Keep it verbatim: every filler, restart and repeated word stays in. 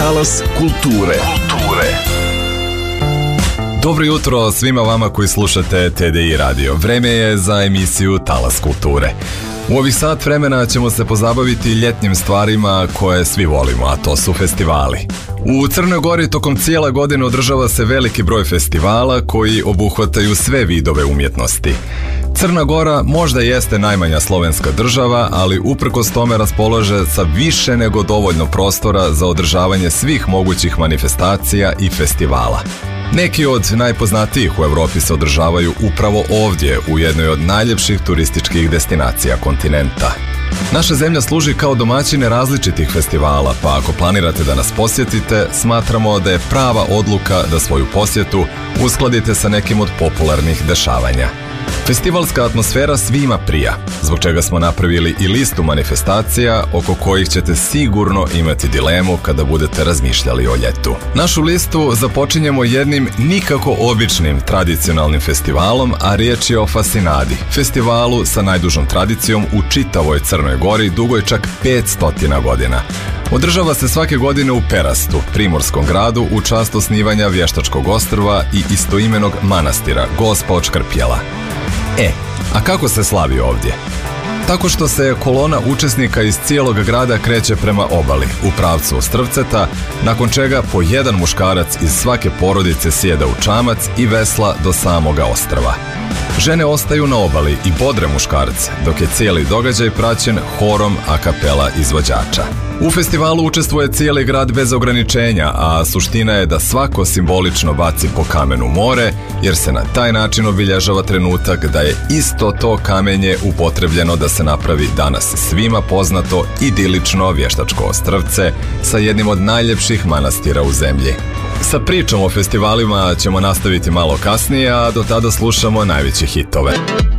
Talas kulture. Kulture. Dobro jutro svima vama koji slušate T D I radio. Vreme je za emisiju Talas kulture. U ovih sat vremena ćemo se pozabaviti ljetnim stvarima koje svi volimo, a to su festivali. U Crnoj Gori tokom cijele godine održava se veliki broj festivala koji obuhvataju sve vidove umjetnosti. Crna Gora možda jeste najmanja slovenska država, ali uprkos tome raspolaže sa više nego dovoljno prostora za održavanje svih mogućih manifestacija i festivala. Neki od najpoznatijih u Evropi se održavaju upravo ovdje, u jednoj od najljepših turističkih destinacija kontinenta. Naša zemlja služi kao domaćine različitih festivala, pa ako planirate da nas posjetite, smatramo da je prava odluka da svoju posjetu uskladite sa nekim od popularnih dešavanja. Festivalska atmosfera svima prija, zbog čega smo napravili i listu manifestacija oko kojih ćete sigurno imati dilemu kada budete razmišljali o ljetu. Našu listu započinjemo jednim nikako običnim tradicionalnim festivalom, a riječ je o Fasinadi, festivalu sa najdužom tradicijom u čitavoj Crnoj Gori, dugoj čak petsto godina. Održava se svake godine u Perastu, primorskom gradu, u čast osnivanja Vještačkog ostrva i istoimenog manastira, Gospa od Škrpjela. E, a kako se slavi ovdje? Tako što se kolona učesnika iz cijelog grada kreće prema obali, u pravcu Ostrvceta, nakon čega po jedan muškarac iz svake porodice sjeda u čamac i vesla do samoga ostrva. Žene ostaju na obali i bodre muškarce, dok je cijeli događaj praćen horom a kapela izvođača. U festivalu učestvuje cijeli grad bez ograničenja, a suština je da svako simbolično baci po kamenu more, jer se na taj način obilježava trenutak da je isto to kamenje upotrebljeno da se napravi danas svima poznato idilično Vještačko ostrvce sa jednim od najljepših manastira u zemlji. Sa pričom o festivalima ćemo nastaviti malo kasnije, a do tada slušamo najveće hitove.